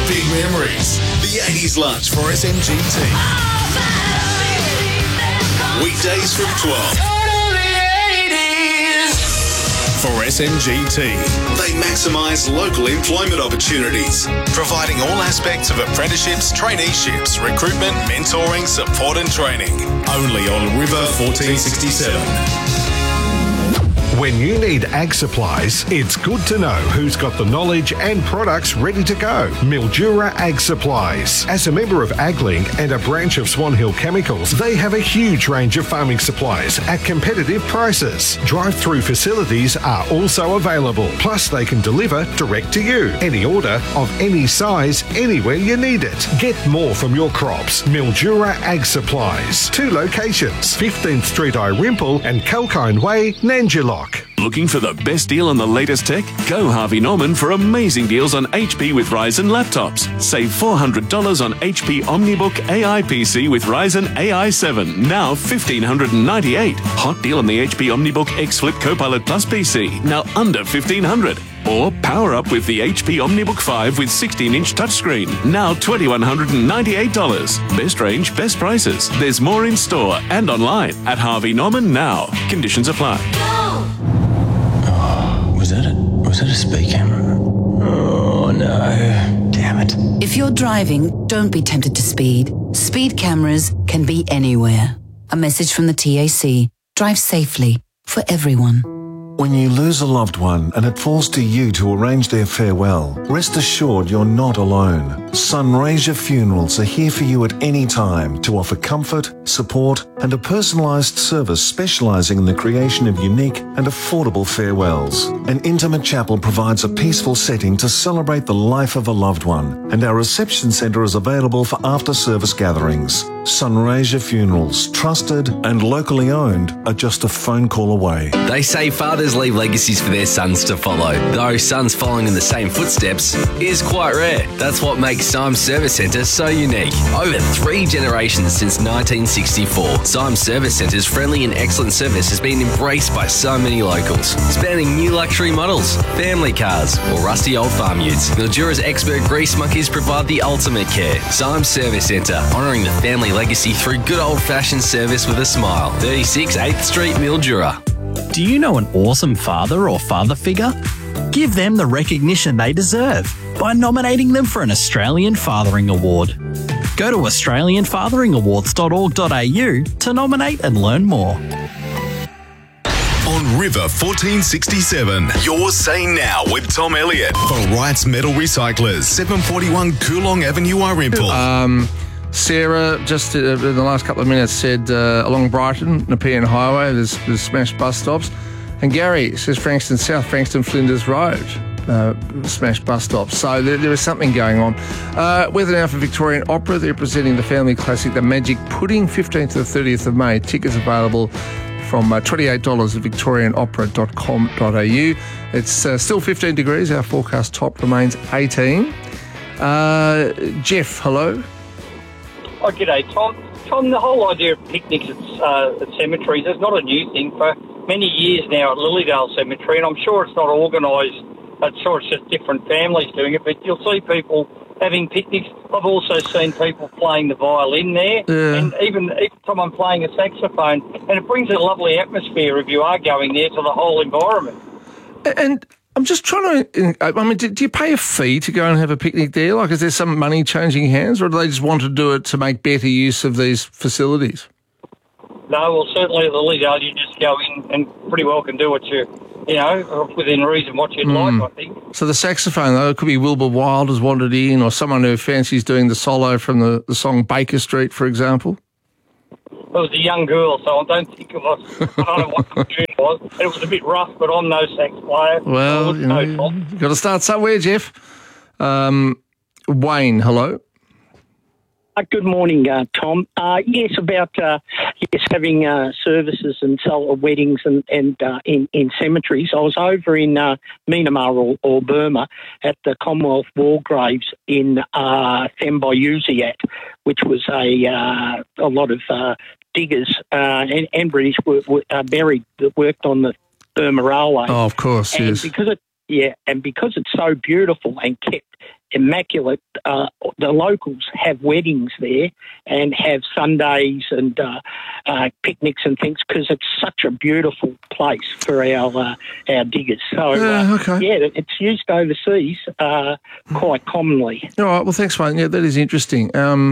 Big memories. The 80s lunch for SMGT. Weekdays from 12. For SMGT, they maximise local employment opportunities, providing all aspects of apprenticeships, traineeships, recruitment, mentoring, support and training. Only on River 1467. When you need ag supplies, it's good to know who's got the knowledge and products ready to go. Mildura Ag Supplies. As a member of AgLink and a branch of Swan Hill Chemicals, they have a huge range of farming supplies at competitive prices. Drive-through facilities are also available. Plus, they can deliver direct to you. Any order of any size, anywhere you need it. Get more from your crops. Mildura Ag Supplies. 2 locations, 15th Street Irimple and Kalkine Way, Nanjilock. Looking for the best deal on the latest tech? Go Harvey Norman for amazing deals on HP with Ryzen laptops. Save $400 on HP OmniBook AI PC with Ryzen AI 7, now $1,598. Hot deal on the HP OmniBook X Flip Copilot Plus PC, now under $1,500. Or power up with the HP OmniBook 5 with 16-inch touchscreen, now $2,198. Best range, best prices. There's more in store and online at Harvey Norman now. Conditions apply. Was that a speed camera? Oh no. Damn it. If you're driving, don't be tempted to speed. Speed cameras can be anywhere. A message from the TAC. Drive safely for everyone. When you lose a loved one and it falls to you to arrange their farewell, rest assured you're not alone. Sunraysia Funerals are here for you at any time to offer comfort, support and a personalised service specialising in the creation of unique and affordable farewells. An intimate chapel provides a peaceful setting to celebrate the life of a loved one, and our reception centre is available for after-service gatherings. Sunraysia Funerals, trusted and locally owned, are just a phone call away. They say fathers leave legacies for their sons to follow, though sons following in the same footsteps is quite rare. That's what makes Symes Service Centre so unique. Over 3 generations since 1964, Symes Service Centre's friendly and excellent service has been embraced by so many locals, spanning new luxury models, family cars, or rusty old farm utes. Mildura's expert grease monkeys provide the ultimate care. Symes Service Centre, honouring the family legacy through good old-fashioned service with a smile. 36 8th Street, Mildura. Do you know an awesome father or father figure? Give them the recognition they deserve by nominating them for an Australian Fathering Award. Go to australianfatheringawards.org.au to nominate and learn more. On River 1467, you're saying now with Tom Elliott for Wright's Metal Recyclers, 741 Coolong Avenue, Irimple. Sarah, just in the last couple of minutes, said along Brighton, Nepean Highway, there's smashed bus stops. And Gary says Frankston South, Frankston Flinders Road, smashed bus stops. So there is something going on. Weather now for Victorian Opera. They're presenting the family classic, The Magic Pudding, 15th to the 30th of May. Tickets available from $28 at victorianopera.com.au. It's still 15 degrees. Our forecast top remains 18. Jeff, hello. Oh, g'day, Tom. Tom, the whole idea of picnics at cemeteries is not a new thing. For many years now at Lilydale Cemetery, and I'm sure it's not organised. I'm sure it's just different families doing it, but you'll see people having picnics. I've also seen people playing the violin there, and even someone playing a saxophone, and it brings a lovely atmosphere if you are going there to the whole environment. And I'm just trying to, do you pay a fee to go and have a picnic there? Like, is there some money changing hands, or do they just want to do it to make better use of these facilities? No, well, certainly at the Lilydale, you just go in and pretty well can do what within reason what you'd like, I think. So the saxophone, though, it could be Wilbur Wilde has wandered in, or someone who fancies doing the solo from the song Baker Street, for example. It was a young girl, so I don't think it was. I don't know what the tune was. It was a bit rough, but I'm no sax player. Well, you've got to start somewhere, Jeff. Wayne, hello. Good morning, Tom. Yes, about having services and weddings and in cemeteries. I was over in Myanmar or Burma at the Commonwealth War Graves in Thembayusiat, which was a lot of diggers and British were buried that worked on the Burma Railway. Oh, of course, and yes. Because it's so beautiful and kept immaculate. The locals have weddings there and have Sundays and picnics and things because it's such a beautiful place for our diggers. So, it's used overseas quite commonly. All right, well, thanks, mate. Yeah, that is interesting.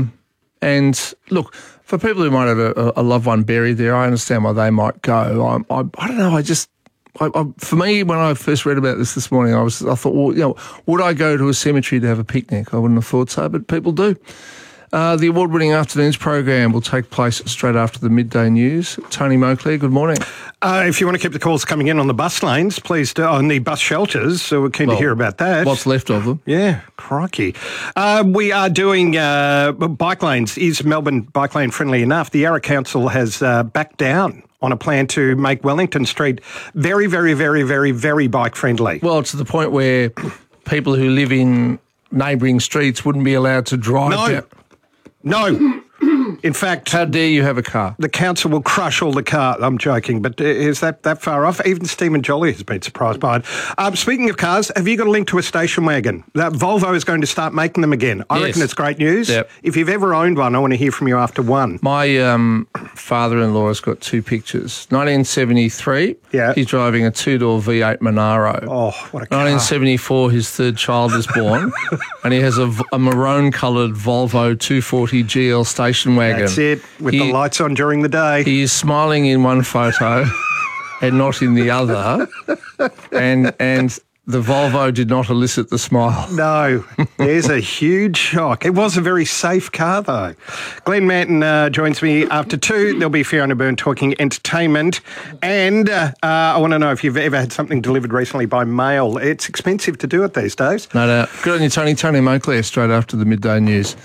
And look, for people who might have a loved one buried there, I understand why they might go. I don't know, for me, when I first read about this morning, I thought, well, would I go to a cemetery to have a picnic? I wouldn't have thought so, but people do. The award-winning afternoons program will take place straight after the midday news. Tony Moakley, good morning. If you want to keep the calls coming in on the bus lanes, please do, on the bus shelters, so we're keen to hear about that. What's left of them. Yeah, crikey. We are doing bike lanes. Is Melbourne bike lane friendly enough? The Yarra Council has backed down on a plan to make Wellington Street very, very, very, very, very bike friendly. Well, to the point where people who live in neighbouring streets wouldn't be allowed to drive down. No. In fact... How dare you have a car? The council will crush all the cars. I'm joking, but is that far off? Even Stephen Jolly has been surprised by it. Speaking of cars, have you got a link to a station wagon? Volvo is going to start making them again. I reckon it's great news. Yep. If you've ever owned one, I want to hear from you after one. My father-in-law has got two pictures. 1973, he's driving a two-door V8 Monaro. Oh, what a car. 1974, his third child was born, and he has a maroon-coloured Volvo 240 GL station wagon. That's it, with the lights on during the day. He is smiling in one photo and not in the other, and the Volvo did not elicit the smile. No, there's a huge shock. It was a very safe car, though. Glenn Manton joins me after 2. There'll be Fiona Byrne talking entertainment. And I want to know if you've ever had something delivered recently by mail. It's expensive to do it these days. No doubt. Good on you, Tony. Tony Moakley, straight after the midday news.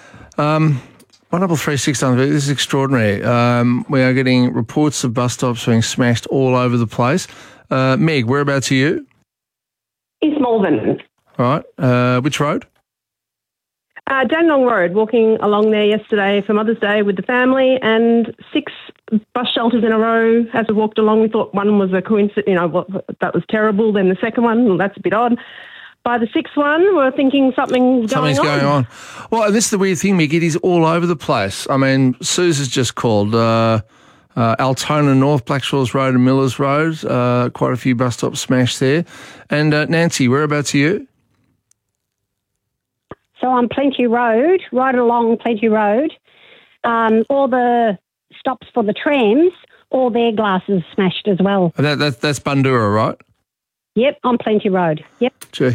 13369. This is extraordinary. We are getting reports of bus stops being smashed all over the place. Meg, whereabouts are you? East Malvern. All right. Which road? Dandenong Road. Walking along there yesterday for Mother's Day with the family, and 6 bus shelters in a row. As we walked along, we thought one was a coincidence. That was terrible. Then the second one, well, that's a bit odd. By the 6th one, we're thinking something's going on. Well, and this is the weird thing, Mick. It is all over the place. I mean, Suze has just called Altona North, Blackshaws Road and Millers Road. Quite a few bus stops smashed there. And Nancy, whereabouts are you? So on Plenty Road, right along Plenty Road, all the stops for the trams, all their glasses smashed as well. That's Bundoora, right? Yep, on Plenty Road. Yep. Gee.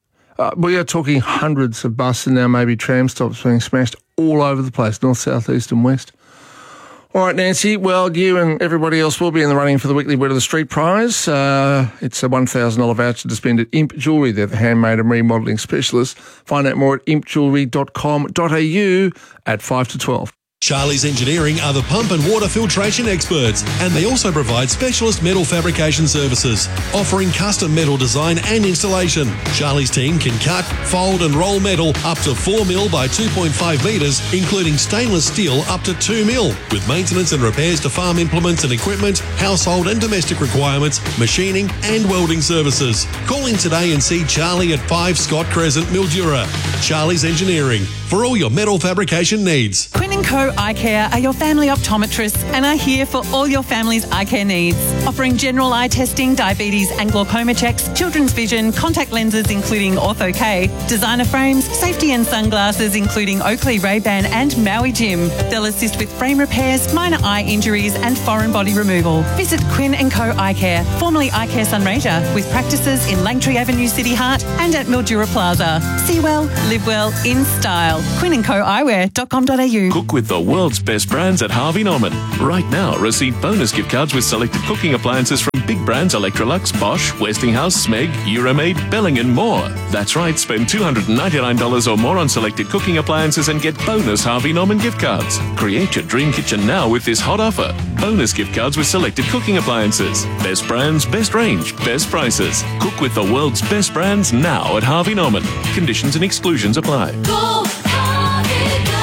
We are talking hundreds of bus and now maybe tram stops being smashed all over the place, north, south, east and west. All right, Nancy, well, you and everybody else will be in the running for the weekly Word of the Street prize. It's a $1,000 voucher to spend at Imp Jewellery. They're the handmade and remodelling specialists. Find out more at impjewellery.com.au at 5 to 12. Charlie's Engineering are the pump and water filtration experts, and they also provide specialist metal fabrication services, offering custom metal design and installation. Charlie's team can cut, fold and roll metal up to 4 mil by 2.5 metres, including stainless steel up to 2 mil, with maintenance and repairs to farm implements and equipment, household and domestic requirements, machining and welding services. Call in today and see Charlie at 5 Scott Crescent, Mildura. Charlie's Engineering, for all your metal fabrication needs. Quinn & Co Eye Care are your family optometrists and are here for all your family's eye care needs. Offering general eye testing, diabetes and glaucoma checks, children's vision, contact lenses including Ortho-K, designer frames, safety and sunglasses including Oakley, Ray-Ban and Maui Jim. They'll assist with frame repairs, minor eye injuries and foreign body removal. Visit Quinn & Co Eye Care, formerly Eye Care Sunraysia, with practices in Langtree Avenue, City Heart and at Mildura Plaza. See well, live well, in style. QuinnandCoEyewear.com.au. Cook with the world's best brands at Harvey Norman. Right now, receive bonus gift cards with selected cooking appliances from big brands Electrolux, Bosch, Westinghouse, Smeg, Euromaid, Belling and more. That's right, spend $299 or more on selected cooking appliances and get bonus Harvey Norman gift cards. Create your dream kitchen now with this hot offer. Bonus gift cards with selected cooking appliances. Best brands, best range, best prices. Cook with the world's best brands now at Harvey Norman. Conditions and exclusions apply. Go, Harvey, go!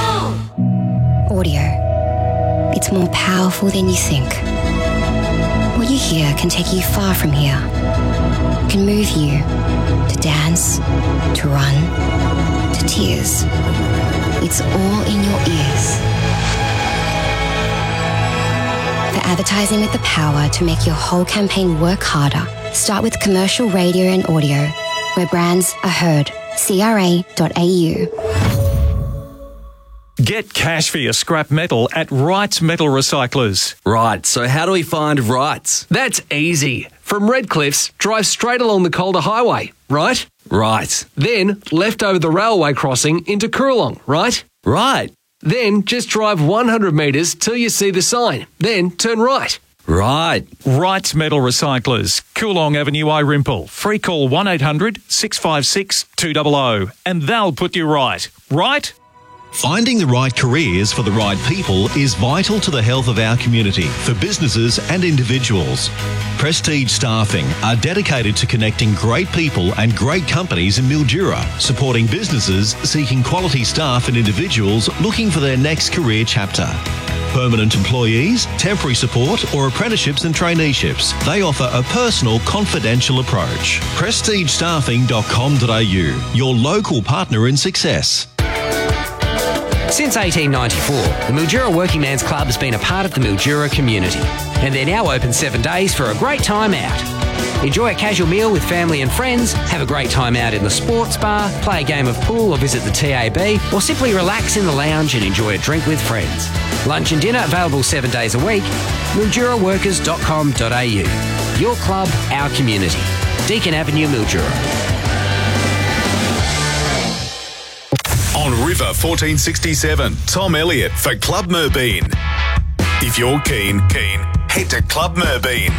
Audio. It's more powerful than you think. What you hear can take you far from here. Can move you. to dance, to run, to tears. It's all in your ears. For advertising with the power to make your whole campaign work harder, start with commercial radio and audio, where brands are heard. CRA.au. Get cash for your scrap metal at Wrights Metal Recyclers. Right, so how do we find Wrights? That's easy. From Redcliffs, drive straight along the Calder Highway, right? Right. Then left over the railway crossing into Coorong, right? Right. Then just drive 100 metres till you see the sign. Then turn right. Right. Wrights Metal Recyclers, Coorong Avenue, Irimple. Free call 1800 656 200 and they'll put you right. Right? Finding the right careers for the right people is vital to the health of our community, for businesses and individuals. Prestige Staffing are dedicated to connecting great people and great companies in Mildura, supporting businesses seeking quality staff and individuals looking for their next career chapter. Permanent employees, temporary support or apprenticeships and traineeships. They offer a personal, confidential approach. PrestigeStaffing.com.au, your local partner in success. Since 1894, the Mildura Working Man's Club has been a part of the Mildura community, and they're now open 7 days for a great time out. Enjoy a casual meal with family and friends, have a great time out in the sports bar, play a game of pool or visit the TAB, or simply relax in the lounge and enjoy a drink with friends. Lunch and dinner available 7 days a week. MilduraWorkers.com.au. Your club, our community. Deakin Avenue, Mildura. On River 1467, Tom Elliott for Club Merbeen. If you're keen, head to Club Merbeen.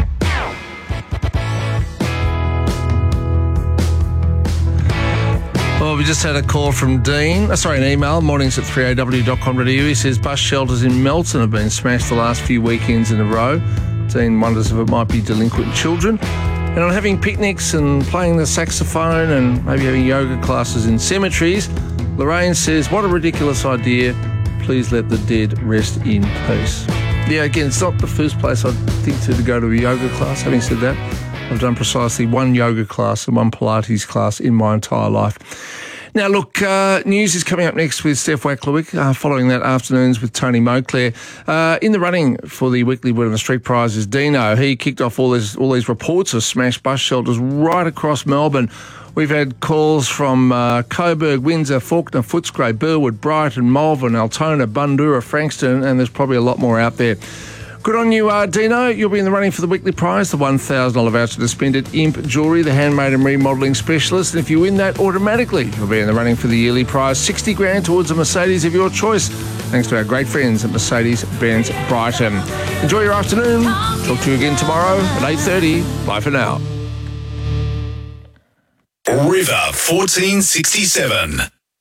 Well, we just had a call from Dean. An email, mornings@3aw.com.au. He says bus shelters in Melton have been smashed the last few weekends in a row. Dean wonders if it might be delinquent children. And on having picnics and playing the saxophone and maybe having yoga classes in cemeteries, Lorraine says, what a ridiculous idea. Please let the dead rest in peace. Yeah, again, it's not the first place I'd think to go to a yoga class. Having said that, I've done precisely one yoga class and one Pilates class in my entire life. Now, look, news is coming up next with Steph Wacklewick, following that afternoons with Tony Moclair. In the running for the weekly Word on the Street prize is Dino. He kicked off all these reports of smashed bus shelters right across Melbourne. We've had calls from Coburg, Windsor, Fawkner, Footscray, Burwood, Brighton, Malvern, Altona, Bundoora, Frankston, and there's probably a lot more out there. Good on you, Dino. You'll be in the running for the weekly prize, the $1,000 voucher to spend at Imp Jewellery, the handmade and remodelling specialist. And if you win that, automatically you'll be in the running for the yearly prize, $60,000 towards a Mercedes of your choice, thanks to our great friends at Mercedes-Benz Brighton. Enjoy your afternoon. Talk to you again tomorrow at 8:30. Bye for now. River 1467.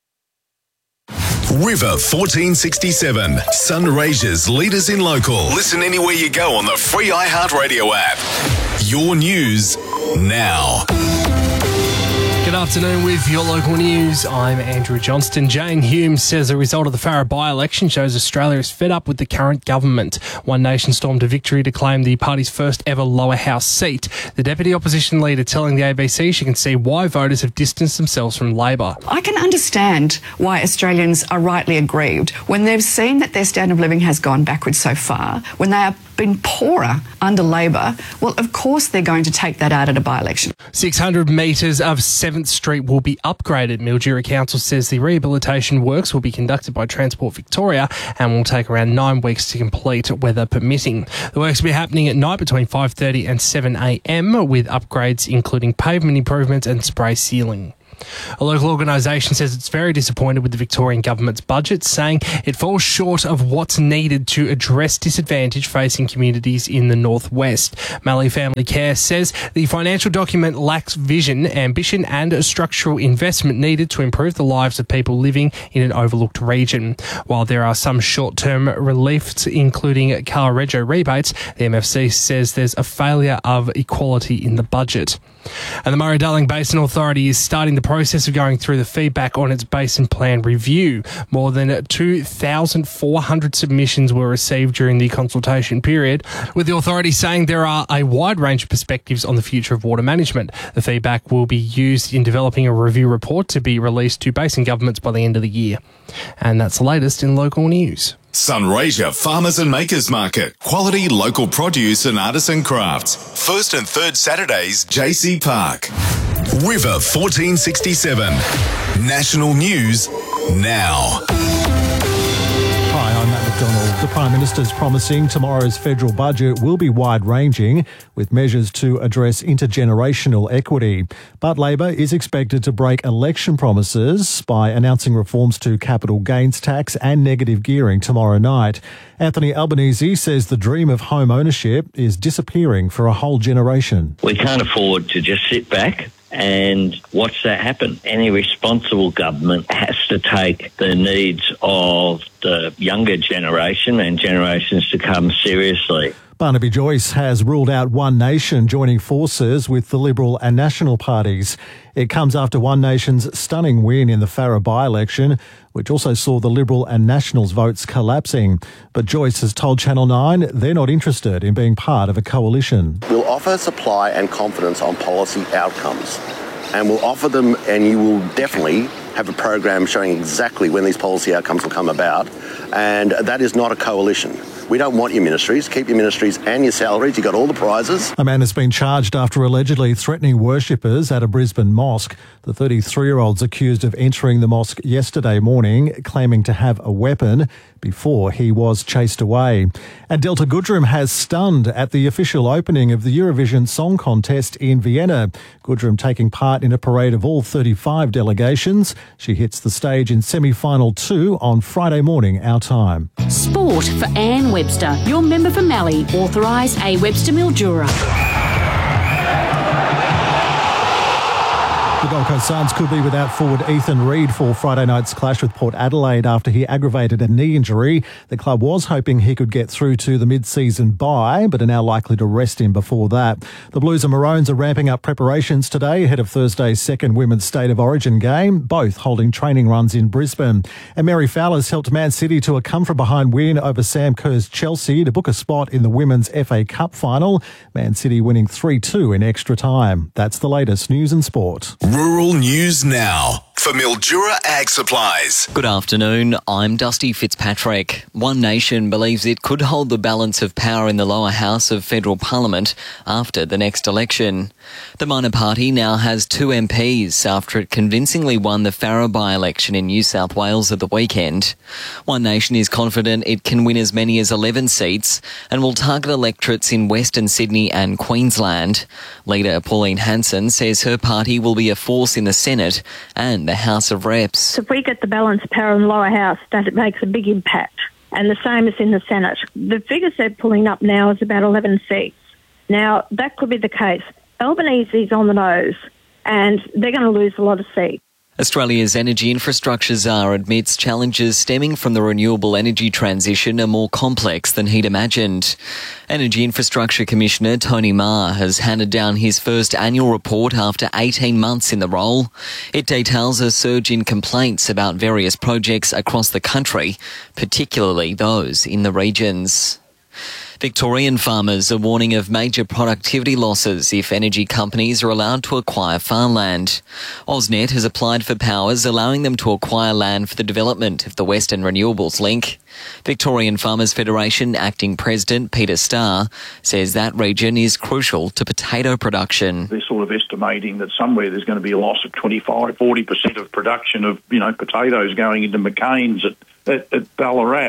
River 1467. Sunraysia's leaders in local. Listen anywhere you go on the free iHeartRadio app. Your news now. Good afternoon with your local news. I'm Andrew Johnston. Jane Hume says the result of the Farrer by-election shows Australia is fed up with the current government. One Nation stormed to victory to claim the party's first ever lower house seat. The deputy opposition leader telling the ABC she can see why voters have distanced themselves from Labor. I can understand why Australians are rightly aggrieved when they've seen that their standard of living has gone backwards so far, when they have been poorer under Labor. Well, of course they're going to take that out at a by-election. 600 metres of 7th Street will be upgraded. Mildura Council says the rehabilitation works will be conducted by Transport Victoria and will take around 9 weeks to complete, weather permitting. The works will be happening at night between 5:30 and 7 a.m. with upgrades including pavement improvements and spray sealing. A local organisation says it's very disappointed with the Victorian government's budget, saying it falls short of what's needed to address disadvantage facing communities in the northwest. Mallee Family Care says the financial document lacks vision, ambition and structural investment needed to improve the lives of people living in an overlooked region. While there are some short-term reliefs, including car rego rebates, the MFC says there's a failure of equality in the budget. And the Murray-Darling Basin Authority is starting the process of going through the feedback on its Basin Plan review. More than 2,400 submissions were received during the consultation period, with the authority saying there are a wide range of perspectives on the future of water management. The feedback will be used in developing a review report to be released to basin governments by the end of the year. And that's the latest in local news. Sunraysia Farmers and Makers Market. Quality local produce and artisan crafts. First and third Saturdays, JC Park. River 1467. National News now. Hi, I'm Matt McDonald. The Prime Minister's promising tomorrow's federal budget will be wide-ranging with measures to address intergenerational equity. But Labor is expected to break election promises by announcing reforms to capital gains tax and negative gearing tomorrow night. Anthony Albanese says the dream of home ownership is disappearing for a whole generation. We can't afford to just sit back and watch that happen. Any responsible government has to take the needs of the younger generation and generations to come seriously. Barnaby Joyce has ruled out One Nation joining forces with the Liberal and National parties. It comes after One Nation's stunning win in the Farrer by-election, which also saw the Liberal and Nationals votes collapsing. But Joyce has told Channel 9 they're not interested in being part of a coalition. We'll offer supply and confidence on policy outcomes, and we'll offer them, and you will definitely have a program showing exactly when these policy outcomes will come about, and that is not a coalition. We don't want your ministries. Keep your ministries and your salaries. You got all the prizes. A man has been charged after allegedly threatening worshippers at a Brisbane mosque. The 33-year-old's accused of entering the mosque yesterday morning, claiming to have a weapon before he was chased away. And Delta Goodrem has stunned at the official opening of the Eurovision Song Contest in Vienna. Goodrem taking part in a parade of all 35 delegations. She hits the stage in semi-final 2 on Friday morning, our time. Sport for Anne Webster, your member for Mallee, authorised A. Webster Mildura. The Gold Coast Suns could be without forward Ethan Reid for Friday night's clash with Port Adelaide after he aggravated a knee injury. The club was hoping he could get through to the mid-season bye, but are now likely to rest him before that. The Blues and Maroons are ramping up preparations today ahead of Thursday's second Women's State of Origin game, both holding training runs in Brisbane. And Mary Fowler's helped Man City to a come-from-behind win over Sam Kerr's Chelsea to book a spot in the Women's FA Cup final. Man City winning 3-2 in extra time. That's the latest news and sport. Rural News Now for Mildura Ag Supplies. Good afternoon, I'm Dusty Fitzpatrick. One Nation believes it could hold the balance of power in the lower house of federal parliament after the next election. The minor party now has 2 MPs after it convincingly won the Farrer by-election in New South Wales at the weekend. One Nation is confident it can win as many as 11 seats and will target electorates in Western Sydney and Queensland. Leader Pauline Hanson says her party will be a force in the Senate and the House of Reps. If we get the balance of power in the lower house, that it makes a big impact. And the same as in the Senate. The figures they're pulling up now is about 11 seats. Now, that could be the case. Albanese's on the nose, and they're going to lose a lot of seats. Australia's energy infrastructure czar admits challenges stemming from the renewable energy transition are more complex than he'd imagined. Energy Infrastructure Commissioner Tony Marr has handed down his first annual report after 18 months in the role. It details a surge in complaints about various projects across the country, particularly those in the regions. Victorian farmers are warning of major productivity losses if energy companies are allowed to acquire farmland. AusNet has applied for powers allowing them to acquire land for the development of the Western Renewables Link. Victorian Farmers Federation Acting President Peter Starr says that region is crucial to potato production. They're sort of estimating that somewhere there's going to be a loss of 25-40% of production of, potatoes going into McCain's at Ballarat.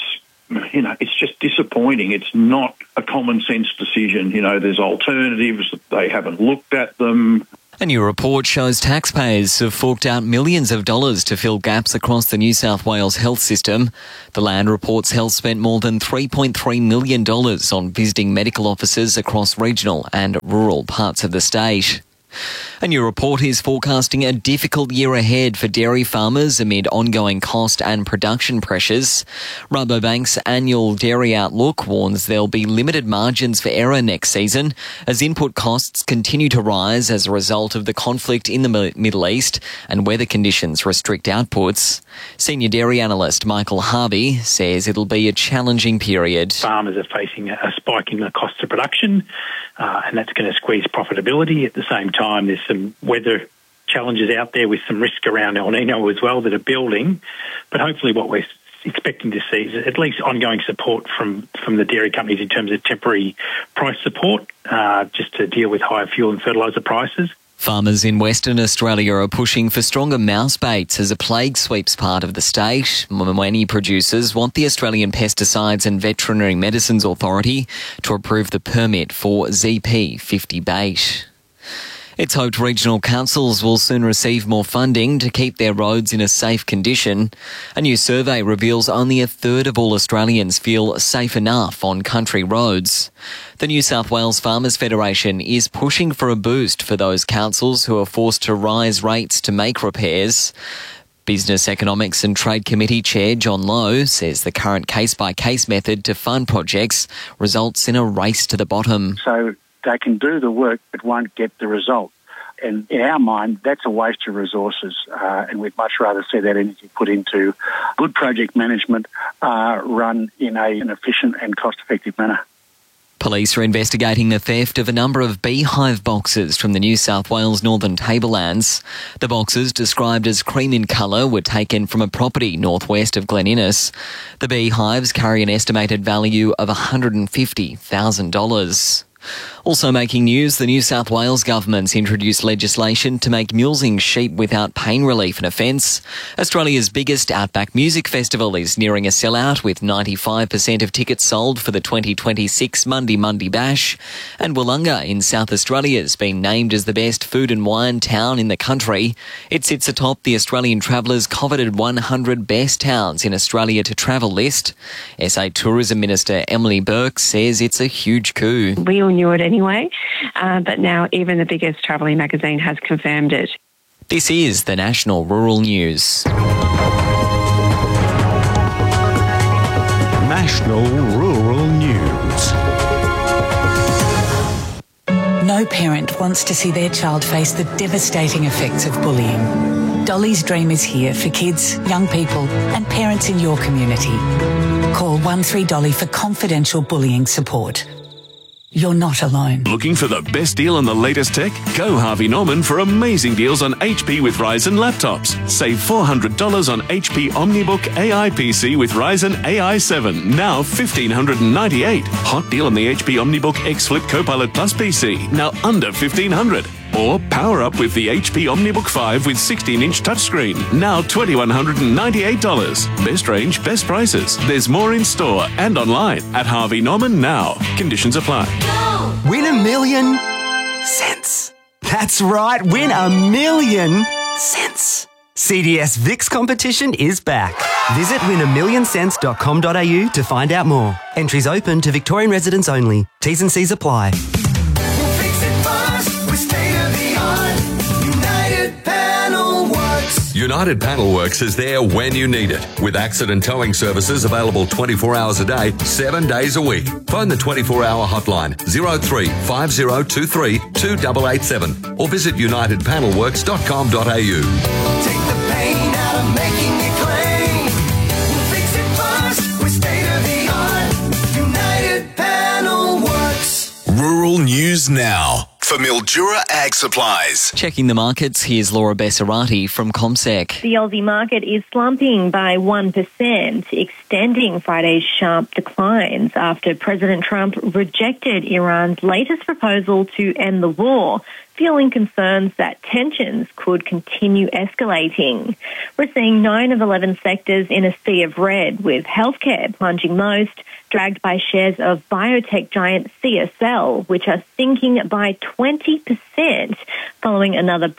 It's just disappointing. It's not a common sense decision. There's alternatives. They haven't looked at them. A new report shows taxpayers have forked out millions of dollars to fill gaps across the New South Wales health system. The Land reports Health spent more than $3.3 million on visiting medical officers across regional and rural parts of the state. A new report is forecasting a difficult year ahead for dairy farmers amid ongoing cost and production pressures. Rabobank's annual dairy outlook warns there'll be limited margins for error next season as input costs continue to rise as a result of the conflict in the Middle East and weather conditions restrict outputs. Senior dairy analyst Michael Harvey says it'll be a challenging period. Farmers are facing a spike in the cost of production, and that's going to squeeze profitability. At the same time, there's some weather challenges out there with some risk around El Nino as well that are building. But hopefully what we're expecting to see is at least ongoing support from the dairy companies in terms of temporary price support, just to deal with higher fuel and fertiliser prices. Farmers in Western Australia are pushing for stronger mouse baits as a plague sweeps part of the state. Many producers want the Australian Pesticides and Veterinary Medicines Authority to approve the permit for ZP50 bait. It's hoped regional councils will soon receive more funding to keep their roads in a safe condition. A new survey reveals only a third of all Australians feel safe enough on country roads. The New South Wales Farmers Federation is pushing for a boost for those councils who are forced to rise rates to make repairs. Business Economics and Trade Committee Chair John Lowe says the current case-by-case method to fund projects results in a race to the bottom. So they can do the work but won't get the result. And in our mind, that's a waste of resources, and we'd much rather see that energy put into good project management run in an efficient and cost-effective manner. Police are investigating the theft of a number of beehive boxes from the New South Wales Northern Tablelands. The boxes, described as cream in colour, were taken from a property northwest of Glen Innes. The beehives carry an estimated value of $150,000. Also making news, the New South Wales government's introduced legislation to make mulesing sheep without pain relief an offence. Australia's biggest outback music festival is nearing a sellout with 95% of tickets sold for the 2026 Mundi Bash. And Wollonga in South Australia has been named as the best food and wine town in the country. It sits atop the Australian Traveller's coveted 100 best towns in Australia to travel list. SA Tourism Minister Emily Burke says it's a huge coup. We all knew it anyway, but now even the biggest travelling magazine has confirmed it. This is the National Rural News. National Rural News. No parent wants to see their child face the devastating effects of bullying. Dolly's Dream is here for kids, young people and parents in your community. Call 13Dolly for confidential bullying support. You're not alone. Looking for the best deal on the latest tech? Go Harvey Norman for amazing deals on HP with Ryzen laptops. Save $400 on HP OmniBook AI PC with Ryzen AI 7, now $1,598. Hot deal on the HP OmniBook X Flip Copilot Plus PC, now under $1,500. Or power up with the HP OmniBook 5 with 16-inch touchscreen, now $2,198. Best range, best prices. There's more in store and online at Harvey Norman now. Conditions apply. Win $1 million cents. That's right, win $1 million cents. CDS VIX competition is back. Visit win1millioncents.com.au to find out more. Entries open to Victorian residents only. T's and C's apply. United Panel Works is there when you need it, with accident towing services available 24 hours a day, 7 days a week. Phone the 24-hour hotline 03 5023 2887 or visit unitedpanelworks.com.au. Take the pain out of making your claim. We'll fix it fast with state-of-the-art United Panel Works. Rural News Now for Mildura Ag Supplies. Checking the markets, here's Laura Bessarati from CommSec. The Aussie market is slumping by 1%, extending Friday's sharp declines after President Trump rejected Iran's latest proposal to end the war, fueling concerns that tensions could continue escalating. We're seeing 9 of 11 sectors in a sea of red, with healthcare plunging most, dragged by shares of biotech giant CSL, which are sinking by 20% following another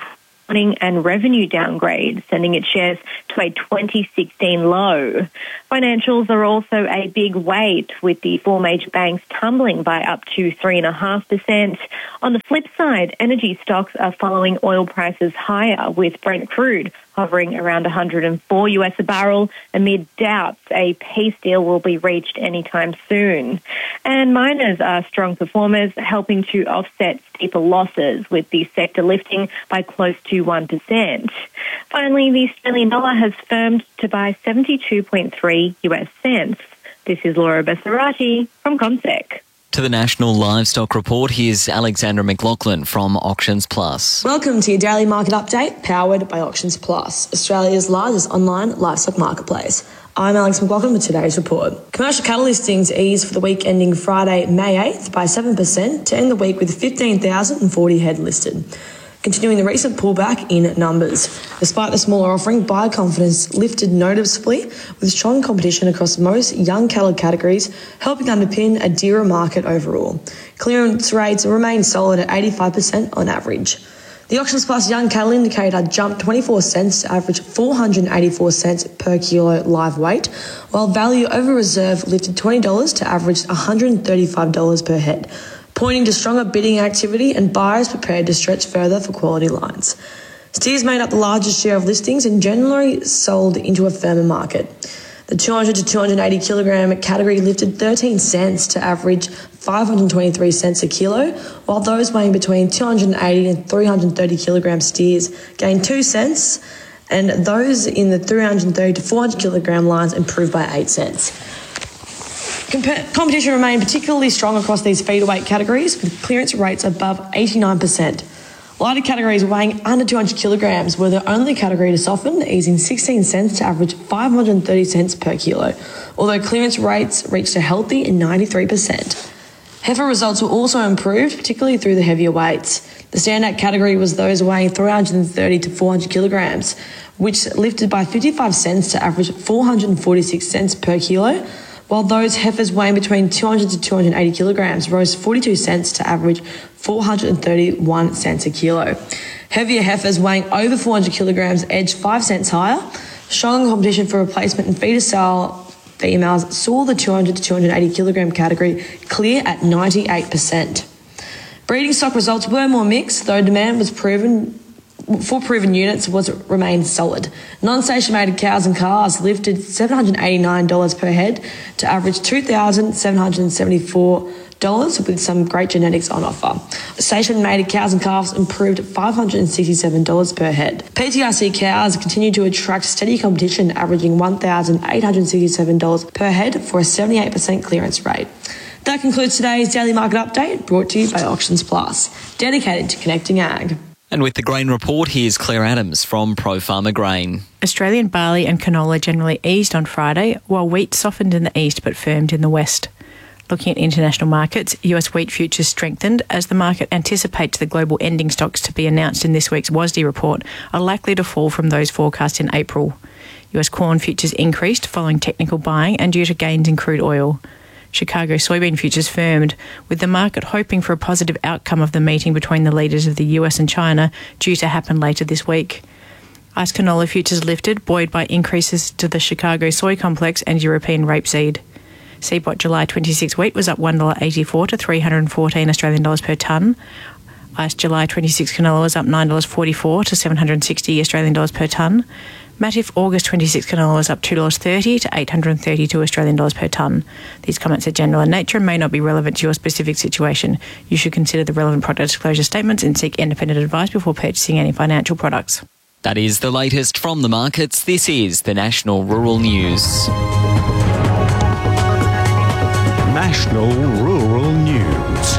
accounting and revenue downgrade, sending its shares to a 2016 low. Financials are also a big weight, with the four major banks tumbling by up to 3.5%. On the flip side, energy stocks are following oil prices higher, with Brent crude hovering around $104 a barrel amid doubts a peace deal will be reached anytime soon. And miners are strong performers, helping to offset steeper losses, with the sector lifting by close to 1%. Finally, the Australian dollar has firmed to buy 72.3 US cents. This is Laura Bessarati from CommSec. To the National Livestock Report, here's Alexandra McLaughlin from Auctions Plus. Welcome to your daily market update, powered by Auctions Plus, Australia's largest online livestock marketplace. I'm Alex McLaughlin with today's report. Commercial cattle listings eased for the week ending Friday, May 8th by 7% to end the week with 15,040 head listed, continuing the recent pullback in numbers. Despite the smaller offering, buyer confidence lifted noticeably, with strong competition across most young cattle categories, helping underpin a dearer market overall. Clearance rates remain solid at 85% on average. The Auctions Plus Young Cattle Indicator jumped 24 cents to average 484 cents per kilo live weight, while Value over Reserve lifted $20 to average $135 per head, pointing to stronger bidding activity and buyers prepared to stretch further for quality lines. Steers made up the largest share of listings and generally sold into a firmer market. The 200 to 280 kilogram category lifted 13 cents to average 523 cents a kilo, while those weighing between 280 and 330 kilogram steers gained 2 cents, and those in the 330 to 400 kilogram lines improved by 8 cents. Competition remained particularly strong across these feeder weight categories, with clearance rates above 89%. Lighter categories weighing under 200 kilograms were the only category to soften, easing 16 cents to average 530 cents per kilo, although clearance rates reached a healthy 93%. Heifer results were also improved, particularly through the heavier weights. The standout category was those weighing 330 to 400 kilograms, which lifted by 55 cents to average 446 cents per kilo, while those heifers weighing between 200 to 280 kilograms rose 42 cents to average 431 cents a kilo. Heavier heifers weighing over 400 kilograms edged 5 cents higher. Strong competition for replacement and feeder style females saw the 200 to 280 kilogram category clear at 98%. Breeding stock results were more mixed, though demand was proven units remained solid. Non-station-mated cows and calves lifted $789 per head to average $2,774, with some great genetics on offer. Station-mated cows and calves improved $567 per head. PTRC cows continued to attract steady competition, averaging $1,867 per head for a 78% clearance rate. That concludes today's Daily Market Update, brought to you by Auctions Plus, dedicated to connecting ag. And with the grain report, here's Claire Adams from Pro Farmer Grain. Australian barley and canola generally eased on Friday, while wheat softened in the east but firmed in the west. Looking at international markets, US wheat futures strengthened as the market anticipates the global ending stocks to be announced in this week's WASDE report are likely to fall from those forecast in April. US corn futures increased following technical buying and due to gains in crude oil. Chicago soybean futures firmed, with the market hoping for a positive outcome of the meeting between the leaders of the US and China due to happen later this week. Ice canola futures lifted, buoyed by increases to the Chicago soy complex and European rapeseed. CBOT July 26 wheat was up $1.84 to 314 Australian dollars per tonne. Ice July 26 canola was up $9.44 to 760 Australian dollars per tonne. Matif August 26 canola was up $2.30 to 832 Australian dollars per tonne. These comments are general in nature and may not be relevant to your specific situation. You should consider the relevant product disclosure statements and seek independent advice before purchasing any financial products. That is the latest from the markets. This is the National Rural News. National Rural News.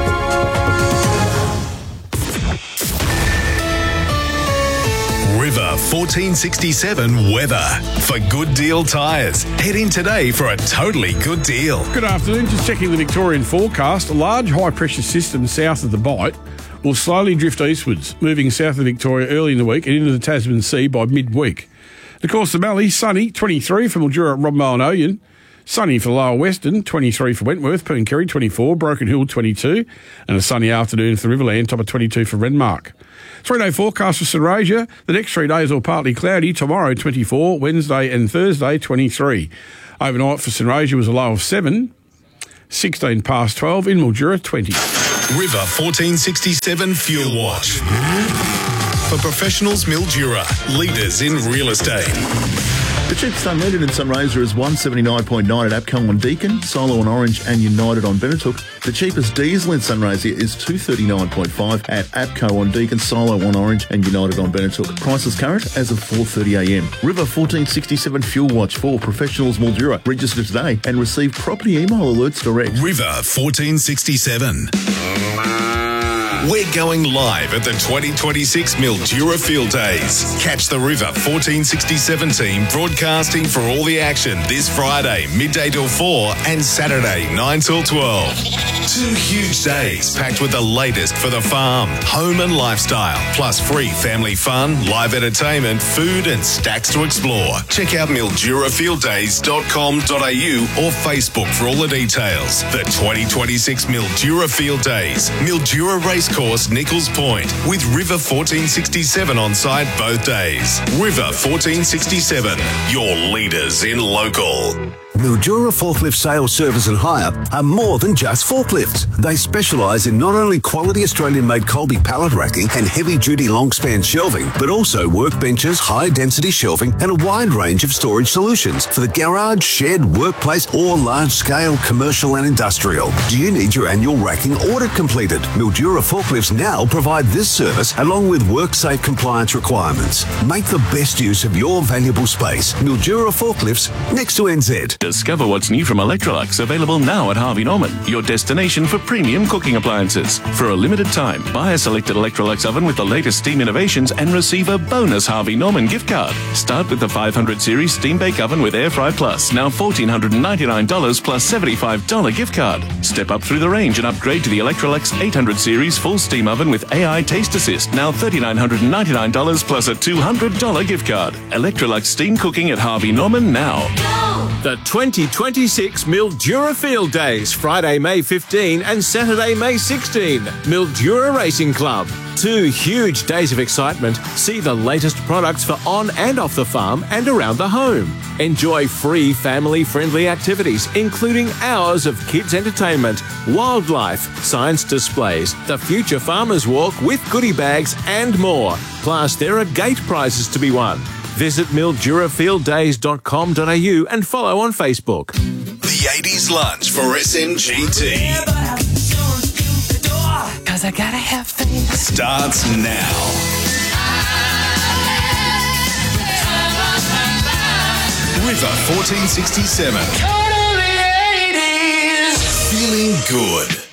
River 1467 weather. For Good Deal Tyres, head in today for a totally good deal. Good afternoon. Just checking the Victorian forecast. A large high-pressure system south of the Bight will slowly drift eastwards, moving south of Victoria early in the week and into the Tasman Sea by midweek. Of course, the Mallee, sunny, 23 from Mildura, Robbo and Oyen. Sunny for Lower Western, 23 for Wentworth, Pooncarry 24, Broken Hill 22, and a sunny afternoon for the Riverland, top of 22 for Renmark. 3-day forecast for St Razor. The next 3 days all partly cloudy. Tomorrow 24, Wednesday and Thursday 23. Overnight for St Razor was a low of 7, 16 past 12 in Mildura 20. River 1467 Fuel Watch. For professionals, Mildura, leaders in real estate. The cheapest unleaded in St Razor is $179.9 at APCO on Deakin, Solo on Orange and United on Benetook. The cheapest diesel in St Razor is $239.5 at APCO on Deakin, Solo on Orange and United on Benetook. Prices current as of 4:30am. River 1467 Fuel Watch for professionals, Mildura. Register today and receive property email alerts direct. River 1467. We're going live at the 2026 Mildura Field Days. Catch the River 1467 team broadcasting for all the action this Friday, midday till 4 and Saturday, 9 till 12. 2 huge days packed with the latest for the farm, home and lifestyle, plus free family fun, live entertainment, food and stacks to explore. Check out mildurafielddays.com.au or Facebook for all the details. The 2026 Mildura Field Days, Mildura Racecourse, Nichols Point, with River 1467 on site both days. River 1467, your leaders in local. Mildura Forklift Sales, Service and Hire are more than just forklifts. They specialise in not only quality Australian-made Colby pallet racking and heavy-duty long-span shelving, but also workbenches, high-density shelving and a wide range of storage solutions for the garage, shed, workplace or large-scale commercial and industrial. Do you need your annual racking audit completed? Mildura Forklifts now provide this service along with WorkSafe compliance requirements. Make the best use of your valuable space. Mildura Forklifts, next to NZ. Discover what's new from Electrolux, available now at Harvey Norman, your destination for premium cooking appliances. For a limited time, buy a selected Electrolux oven with the latest steam innovations and receive a bonus Harvey Norman gift card. Start with the 500 series Steam Bake Oven with Air Fry Plus, now $1,499 plus $75 gift card. Step up through the range and upgrade to the Electrolux 800 series full steam oven with AI Taste Assist, now $3,999 plus a $200 gift card. Electrolux Steam Cooking at Harvey Norman now. The 2026 Mildura Field Days, Friday, May 15 and Saturday, May 16. Mildura Racing Club. 2 huge days of excitement. See the latest products for on and off the farm and around the home. Enjoy free family-friendly activities, including hours of kids' entertainment, wildlife, science displays, the Future Farmers Walk with goodie bags and more. Plus, there are gate prizes to be won. Visit mildurafielddays.com.au and follow on Facebook. The 80s lunch for SMGT. Cause I gotta have faith. Starts now. River 1467. Totally 80s. Feeling good.